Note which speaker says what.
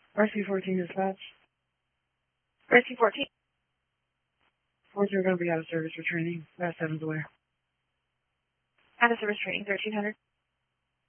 Speaker 1: RC-14 dispatch.
Speaker 2: RC-14.
Speaker 1: 4's are going to be out of service for training. That's 7's away.
Speaker 2: Out of service training, 1300.